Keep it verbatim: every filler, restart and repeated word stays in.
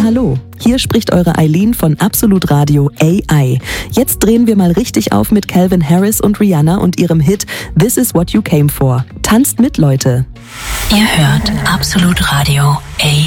hallo. Hier spricht eure Eileen von Absolut Radio A I. Jetzt drehen wir mal richtig auf mit Calvin Harris und Rihanna und ihrem Hit This Is What You Came For. Tanzt mit, Leute. Ihr hört Absolut Radio A I.